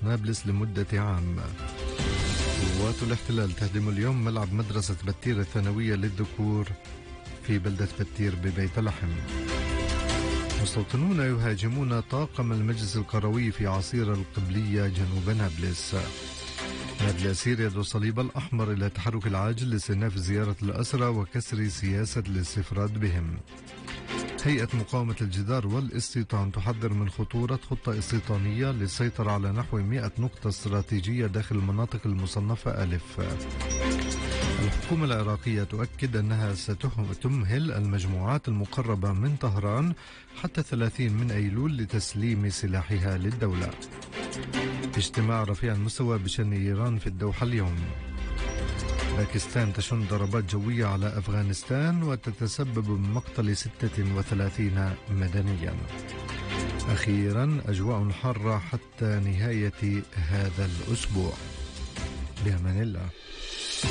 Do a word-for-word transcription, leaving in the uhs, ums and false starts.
نابلس لمدة عام. قوات الاحتلال تهدم اليوم ملعب مدرسة بتير الثانوية للذكور في بلدة بتير ببيت لحم. مستوطنون يهاجمون طاقم المجلس القروي في عصير القبلية جنوب نابلس. نادي الأسير يدعو الصليب الأحمر إلى التحرك العاجل لاستئناف زيارة الأسرى وكسر سياسة الاستفراد بهم. هيئة مقاومة الجدار والاستيطان تحذر من خطورة خطة استيطانية للسيطرة على نحو مئة نقطة استراتيجية داخل المناطق المصنفة ألف. الحكومة العراقية تؤكد أنها ستمهل المجموعات المقربة من طهران حتى ثلاثين من أيلول لتسليم سلاحها للدولة. اجتماع رفيع المستوى بشأن إيران في الدوحة اليوم. باكستان تشن ضربات جوية على أفغانستان وتتسبب بمقتل ستة وثلاثين مدنيا. أخيرا أجواء حارة حتى نهاية هذا الأسبوع. بأمان الله.